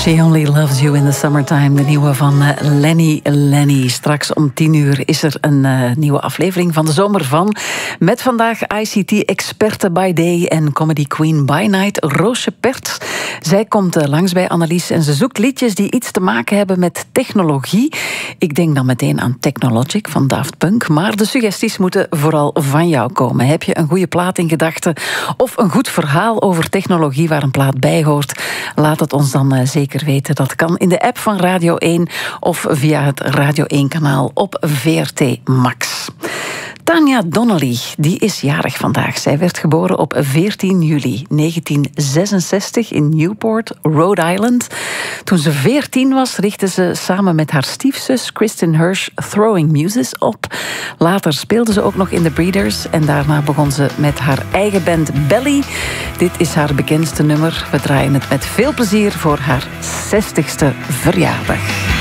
She Only Loves You in the Summertime, de nieuwe van Lenny. Straks om 10:00 is er een nieuwe aflevering van de Zomer van. Met vandaag ICT-experte by day en comedy queen by night, Roosje Perts. Zij komt langs bij Annelies en ze zoekt liedjes die iets te maken hebben met technologie. Ik denk dan meteen aan Technologic van Daft Punk. Maar de suggesties moeten vooral van jou komen. Heb je een goede plaat in gedachten of een goed verhaal over technologie waar een plaat bij hoort? Laat het ons dan zeker weten. Dat kan in de app van Radio 1 of via het Radio 1-kanaal op VRT Max. Tanya Donnelly, die is jarig vandaag. Zij werd geboren op 14 juli 1966 in Newport, Rhode Island. Toen ze 14 was, richtte ze samen met haar stiefzus Kristen Hirsch Throwing Muses op. Later speelde ze ook nog in The Breeders en daarna begon ze met haar eigen band Belly. Dit is haar bekendste nummer. We draaien het met veel plezier voor haar 60ste verjaardag.